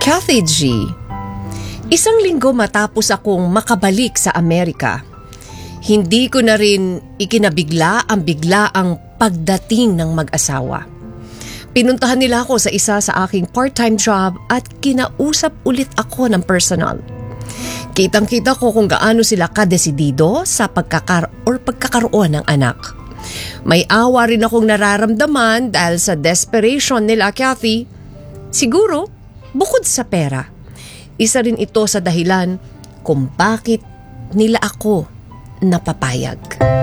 Kathy G, isang linggo matapos akong makabalik sa Amerika, hindi ko na rin ikinabigla ang biglaang pagdating ng mag-asawa. Pinuntahan nila ako sa isa sa aking part-time job at kinausap ulit ako ng personal. Kitang-kita ko kung gaano sila kadesidido sa pagkakaroon ng anak. May awa rin akong nararamdaman dahil sa desperation nila, Kathy. Siguro, bukod sa pera, isa rin ito sa dahilan kung bakit nila ako napapayag.